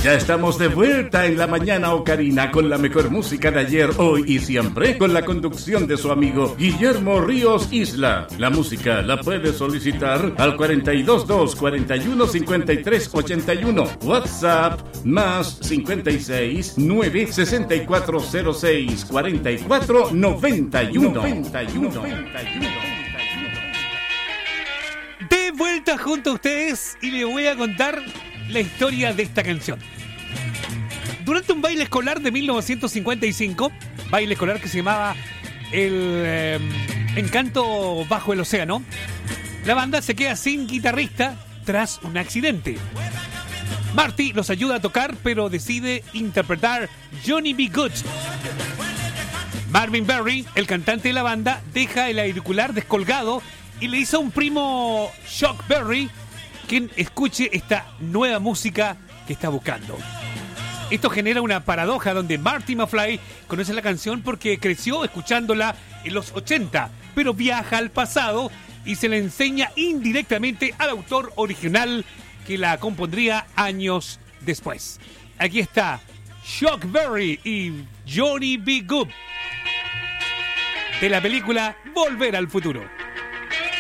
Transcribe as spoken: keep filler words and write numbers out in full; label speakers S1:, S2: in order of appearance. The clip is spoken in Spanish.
S1: Ya estamos de vuelta en la mañana ocarina con la mejor música de ayer, hoy y siempre, con la conducción de su amigo Guillermo Ríos Isla. La música la puede solicitar al cuatro dos dos, cuarenta y uno, cincuenta y tres ochenta y uno. WhatsApp más cincuenta y seis, nueve, sesenta y cuatro cero seis, cuarenta y cuatro noventa y uno.
S2: De vuelta junto a ustedes y les voy a contar la historia de esta canción. Durante un baile escolar de mil novecientos cincuenta y cinco, baile escolar que se llamaba el eh, Encanto bajo el océano, la banda se queda sin guitarrista tras un accidente. Marty los ayuda a tocar, pero decide interpretar Johnny B. Good. Marvin Berry, el cantante de la banda, deja el auricular descolgado y le dice a un primo, Chuck Berry, quien escuche esta nueva música que está buscando. Esto genera una paradoja donde Marty McFly conoce la canción porque creció escuchándola en los ochenta, pero viaja al pasado y se le enseña indirectamente al autor original que la compondría años después. Aquí está Chuck Berry y Johnny B. Good de la película Volver al Futuro.